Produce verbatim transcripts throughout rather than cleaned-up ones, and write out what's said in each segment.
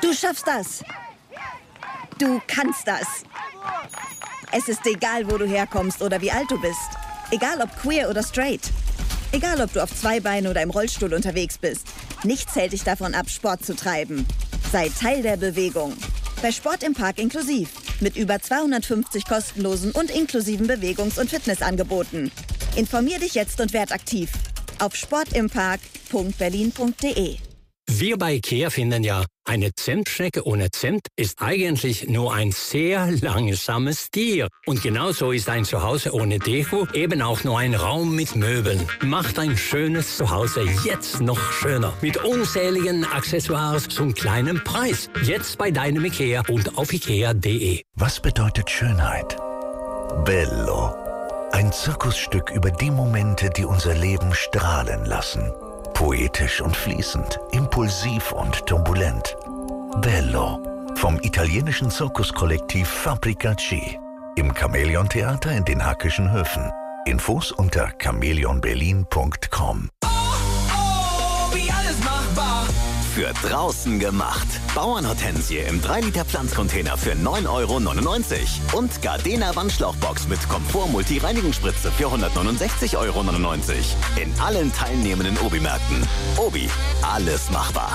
Du schaffst das. Du kannst das. Es ist egal, wo du herkommst oder wie alt du bist. Egal ob queer oder straight. Egal ob du auf zwei Beinen oder im Rollstuhl unterwegs bist. Nichts hält dich davon ab, Sport zu treiben. Sei Teil der Bewegung. Bei Sport im Park inklusiv. Mit über zweihundertfünfzig kostenlosen und inklusiven Bewegungs- und Fitnessangeboten. Informier dich jetzt und werd aktiv. Auf sportimpark punkt berlin punkt de. Wir bei IKEA finden ja, eine Zentschnecke ohne Zimt ist eigentlich nur ein sehr langsames Tier. Und genauso ist ein Zuhause ohne Deko eben auch nur ein Raum mit Möbeln. Macht ein schönes Zuhause jetzt noch schöner. Mit unzähligen Accessoires zum kleinen Preis. Jetzt bei deinem IKEA und auf ikea punkt de. Was bedeutet Schönheit? Bello. Ein Zirkusstück über die Momente, die unser Leben strahlen lassen. Poetisch und fließend, impulsiv und turbulent. Bello. Vom italienischen Zirkuskollektiv Fabbrica-C. Im Chamäleon-Theater in den Hackischen Höfen. Infos unter chamäleon berlin punkt com. Oh, oh, wie alles machbar. Für draußen gemacht. Bauernhortensie im drei Liter Pflanzcontainer für neun Euro neunundneunzig. Und Gardena Wandschlauchbox mit Komfort-Multi-Reinigungsspritze für hundertneunundsechzig Euro neunundneunzig. In allen teilnehmenden Obi-Märkten. Obi, alles machbar.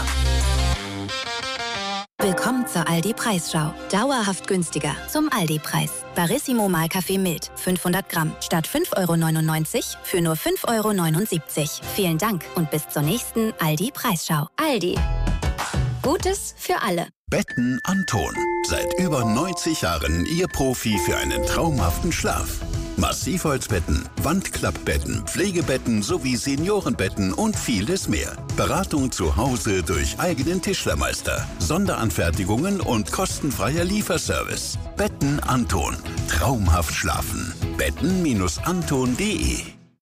Willkommen zur Aldi-Preisschau. Dauerhaft günstiger zum Aldi-Preis. Barissimo Mahlkaffee mild, fünfhundert Gramm, statt fünf Euro neunundneunzig für nur fünf Euro neunundsiebzig. Vielen Dank und bis zur nächsten Aldi-Preisschau. Aldi. Gutes für alle. Betten Anton. Seit über neunzig Jahren Ihr Profi für einen traumhaften Schlaf. Massivholzbetten, Wandklappbetten, Pflegebetten sowie Seniorenbetten und vieles mehr. Beratung zu Hause durch eigenen Tischlermeister, Sonderanfertigungen und kostenfreier Lieferservice. Betten Anton. Traumhaft schlafen. betten Anton punkt de.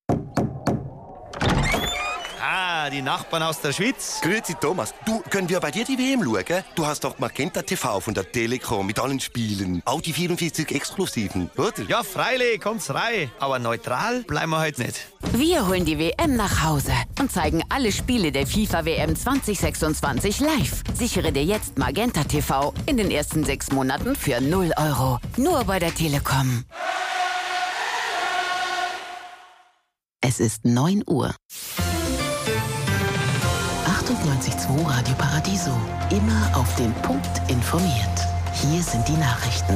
Ah, die Nachbarn aus der Schweiz. Grüezi Thomas, du, können wir bei dir die W M schauen? Du hast doch Magenta T V von der Telekom mit allen Spielen. Auch die vierundvierzig Exklusiven, oder? Ja, freilich, kommt's rein. Aber neutral bleiben wir heute nicht. Wir holen die W M nach Hause und zeigen alle Spiele der FIFA W M zwanzig sechsundzwanzig live. Sichere dir jetzt Magenta T V in den ersten sechs Monaten für null Euro. Nur bei der Telekom. Es ist neun Uhr. achtundneunzig Komma zwei Radio Paradiso. Immer auf den Punkt informiert. Hier sind die Nachrichten.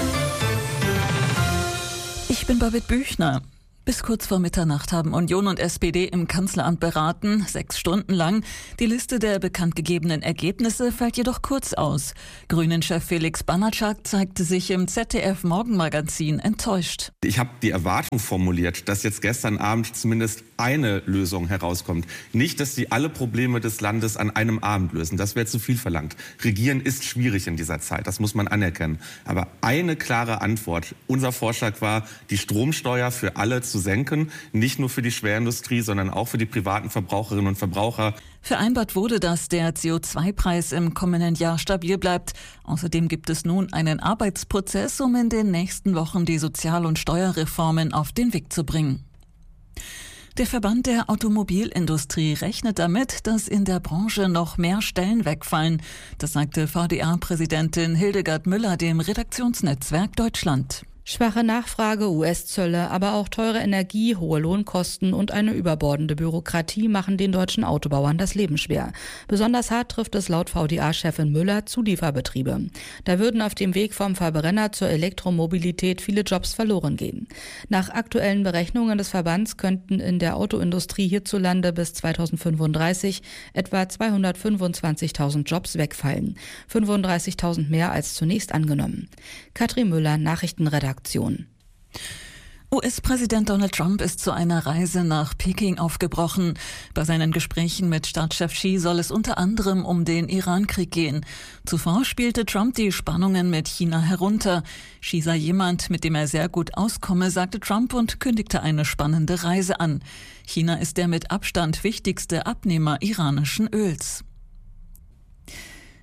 Ich bin Babette Büchner. Bis kurz vor Mitternacht haben Union und S P D im Kanzleramt beraten, sechs Stunden lang. Die Liste der bekanntgegebenen Ergebnisse fällt jedoch kurz aus. Grünen-Chef Felix Banatschak zeigte sich im Z D F-Morgenmagazin enttäuscht. Ich habe die Erwartung formuliert, dass jetzt gestern Abend zumindest eine Lösung herauskommt. Nicht, dass sie alle Probleme des Landes an einem Abend lösen. Das wäre zu viel verlangt. Regieren ist schwierig in dieser Zeit, das muss man anerkennen. Aber eine klare Antwort. Unser Vorschlag war, die Stromsteuer für alle zu senken, nicht nur für die Schwerindustrie, sondern auch für die privaten Verbraucherinnen und Verbraucher. Vereinbart wurde, dass der C O zwei Preis im kommenden Jahr stabil bleibt. Außerdem gibt es nun einen Arbeitsprozess, um in den nächsten Wochen die Sozial- und Steuerreformen auf den Weg zu bringen. Der Verband der Automobilindustrie rechnet damit, dass in der Branche noch mehr Stellen wegfallen. Das sagte V D A-Präsidentin Hildegard Müller dem Redaktionsnetzwerk Deutschland. Schwache Nachfrage, U S-Zölle, aber auch teure Energie, hohe Lohnkosten und eine überbordende Bürokratie machen den deutschen Autobauern das Leben schwer. Besonders hart trifft es laut V D A-Chefin Müller Zulieferbetriebe. Da würden auf dem Weg vom Verbrenner zur Elektromobilität viele Jobs verloren gehen. Nach aktuellen Berechnungen des Verbands könnten in der Autoindustrie hierzulande bis zweitausendfünfunddreißig etwa zweihundertfünfundzwanzigtausend Jobs wegfallen. fünfunddreißigtausend mehr als zunächst angenommen. Katrin Müller, Nachrichtenredaktion. U S-Präsident Donald Trump ist zu einer Reise nach Peking aufgebrochen. Bei seinen Gesprächen mit Staatschef Xi soll es unter anderem um den Iran-Krieg gehen. Zuvor spielte Trump die Spannungen mit China herunter. Xi sei jemand, mit dem er sehr gut auskomme, sagte Trump und kündigte eine spannende Reise an. China ist der mit Abstand wichtigste Abnehmer iranischen Öls.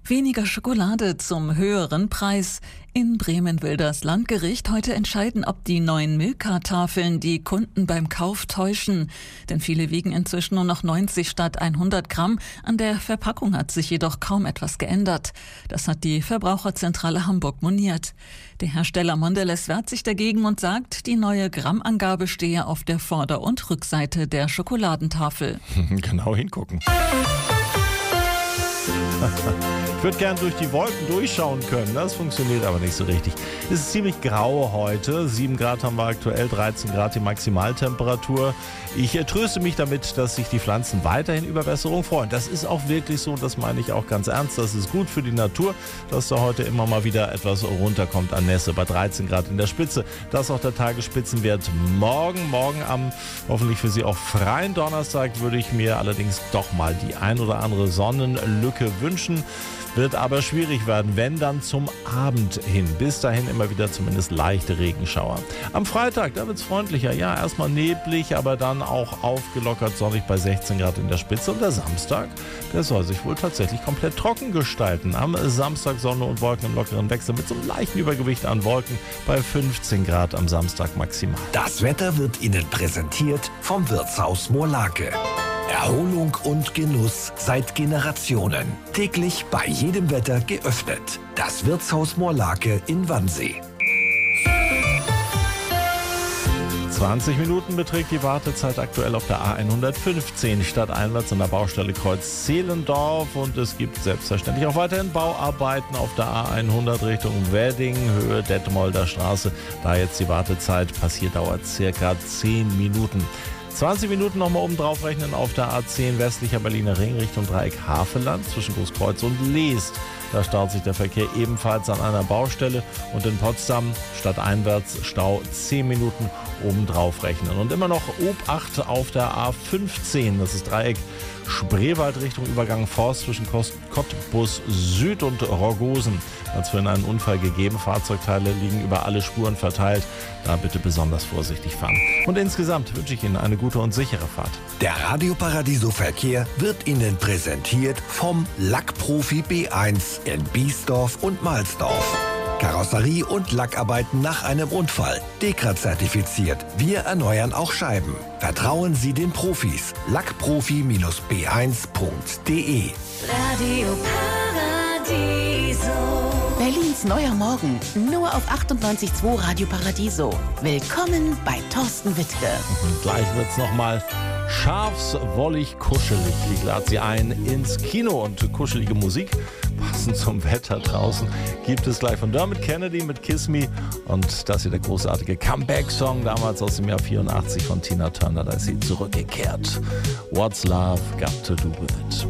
Weniger Schokolade zum höheren Preis. In Bremen will das Landgericht heute entscheiden, ob die neuen Milka-Tafeln die Kunden beim Kauf täuschen. Denn viele wiegen inzwischen nur noch neunzig statt hundert Gramm. An der Verpackung hat sich jedoch kaum etwas geändert. Das hat die Verbraucherzentrale Hamburg moniert. Der Hersteller Mondelez wehrt sich dagegen und sagt, die neue Grammangabe stehe auf der Vorder- und Rückseite der Schokoladentafel. Genau hingucken. Ich würde gern durch die Wolken durchschauen können, das funktioniert aber nicht so richtig. Es ist ziemlich grau heute, sieben Grad haben wir aktuell, dreizehn Grad die Maximaltemperatur. Ich tröste mich damit, dass sich die Pflanzen weiterhin über Besserung freuen. Das ist auch wirklich so und das meine ich auch ganz ernst. Das ist gut für die Natur, dass da heute immer mal wieder etwas runterkommt an Nässe bei dreizehn Grad in der Spitze. Das ist auch der Tagesspitzenwert morgen. Morgen am hoffentlich für Sie auch freien Donnerstag würde ich mir allerdings doch mal die ein oder andere Sonnenlücke wünschen. Wird aber schwierig werden, wenn dann zum Abend hin. Bis dahin immer wieder zumindest leichte Regenschauer. Am Freitag, da wird es freundlicher. Ja, erstmal neblig, aber dann auch aufgelockert sonnig bei sechzehn Grad in der Spitze. Und der Samstag, der soll sich wohl tatsächlich komplett trocken gestalten. Am Samstag Sonne und Wolken im lockeren Wechsel mit so einem leichten Übergewicht an Wolken bei fünfzehn Grad am Samstag maximal. Das Wetter wird Ihnen präsentiert vom Wirtshaus Moorlake. Erholung und Genuss seit Generationen. Täglich bei jedem Wetter geöffnet. Das Wirtshaus Moorlake in Wannsee. zwanzig Minuten beträgt die Wartezeit aktuell auf der A hundertfünfzehn stadteinwärts an der Baustelle Kreuz Zehlendorf und es gibt selbstverständlich auch weiterhin Bauarbeiten auf der A hundert Richtung Wedding, Höhe Detmolder Straße. Da jetzt die Wartezeit passiert, dauert circa zehn Minuten. zwanzig Minuten nochmal oben drauf rechnen auf der A zehn westlicher Berliner Ring Richtung Dreieck Havelland zwischen Großkreuz und Leest. Da staut sich der Verkehr ebenfalls an einer Baustelle und in Potsdam stadteinwärts Stau zehn Minuten oben drauf rechnen. Und immer noch Obacht auf der A fünfzehn, das ist Dreieck Spreewald Richtung Übergang Forst zwischen Cottbus Süd und Rogosen. Da hat es vorhin einen Unfall gegeben. Fahrzeugteile liegen über alle Spuren verteilt. Da bitte besonders vorsichtig fahren. Und insgesamt wünsche ich Ihnen eine gute und sichere Fahrt. Der Radio Paradiso Verkehr wird Ihnen präsentiert vom Lackprofi B eins in Biesdorf und Mahlsdorf. Karosserie und Lackarbeiten nach einem Unfall. Dekra-zertifiziert. Wir erneuern auch Scheiben. Vertrauen Sie den Profis. Lackprofi B eins punkt de. Radio Paradiso. Berlins neuer Morgen. Nur auf achtundneunzig Komma zwei Radio Paradiso. Willkommen bei Thorsten Wittke. Und gleich wird's nochmal scharfswollig kuschelig. Ich lade Sie ein ins Kino und kuschelige Musik. Passend zum Wetter draußen gibt es gleich von Dermot Kennedy mit Kiss Me und das hier der großartige Comeback-Song damals aus dem Jahr vierundachtzig von Tina Turner, da ist sie zurückgekehrt. What's Love Got to Do With It?